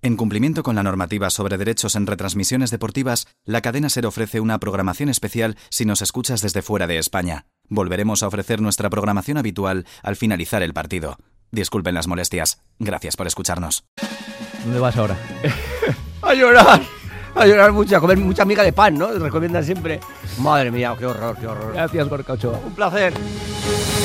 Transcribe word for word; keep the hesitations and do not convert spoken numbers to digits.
En cumplimiento con la normativa sobre derechos en retransmisiones deportivas, la cadena SER ofrece una programación especial si nos escuchas desde fuera de España. Volveremos a ofrecer nuestra programación habitual al finalizar el partido. Disculpen las molestias. Gracias por escucharnos. ¿Dónde vas ahora? A llorar. A llorar mucho, a comer mucha miga de pan, ¿no? Recomiendan siempre. Madre mía, qué horror, qué horror. Gracias, Gorka Ochoa. Un placer.